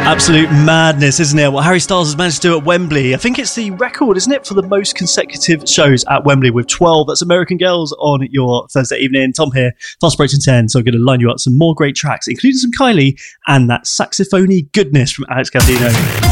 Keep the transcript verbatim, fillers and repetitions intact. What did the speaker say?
Absolute madness, isn't it? What Harry Styles has managed to do at Wembley. I think it's the record, isn't it, for the most consecutive shows at Wembley with twelve. That's American Girls on your Thursday evening. Tom here, fast approaching ten, so I'm going to line you up some more great tracks, including some Kylie and that saxophony goodness from Alex Gaudino.